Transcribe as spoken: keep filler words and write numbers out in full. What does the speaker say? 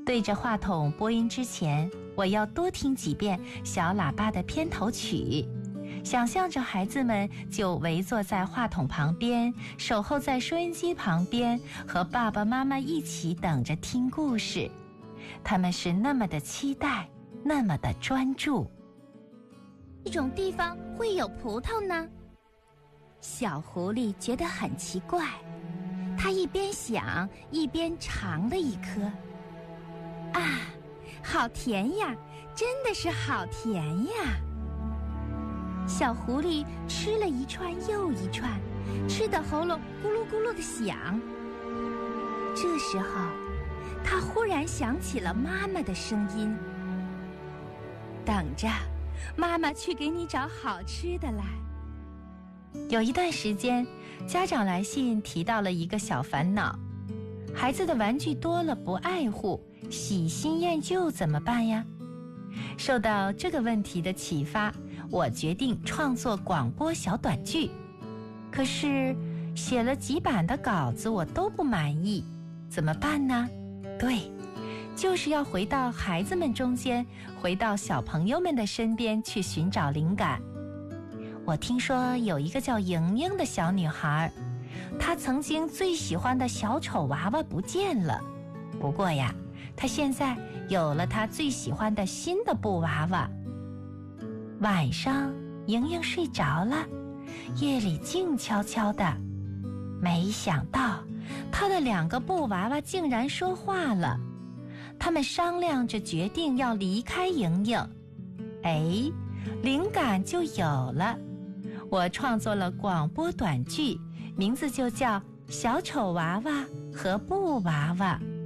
对着话筒播音之前，我要多听几遍小喇叭的片头曲，想象着孩子们就围坐在话筒旁边，守候在收音机旁边，和爸爸妈妈一起等着听故事。他们是那么的期待，那么的专注。 这种地方会有葡萄呢？小狐狸觉得很奇怪，它一边想一边尝了一颗。啊，好甜呀，真的是好甜呀！小狐狸吃了一串又一串，吃得喉咙咕噜咕噜的响。这时候，它忽然想起了妈妈的声音：“等着，妈妈去给你找好吃的来。” 有一段时间，家长来信提到了一个小烦恼：孩子的玩具多了不爱护，喜新厌旧怎么办呀？受到这个问题的启发，我决定创作广播小短剧。可是写了几版的稿子我都不满意，怎么办呢？对，就是要回到孩子们中间，回到小朋友们的身边去寻找灵感。我听说有一个叫莹莹的小女孩，她曾经最喜欢的小丑娃娃不见了。不过呀，她现在有了她最喜欢的新的布娃娃。晚上，莹莹睡着了，夜里静悄悄的。没想到，她的两个布娃娃竟然说话了。他们商量着决定要离开莹莹。哎，灵感就有了。我创作了广播短剧，名字就叫《小丑娃娃和布娃娃》。